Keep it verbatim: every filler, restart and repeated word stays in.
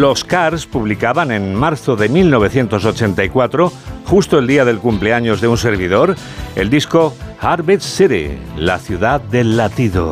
Los Cars publicaban en marzo de mil novecientos ochenta y cuatro, justo el día del cumpleaños de un servidor, el disco Heartbeat City, la ciudad del latido.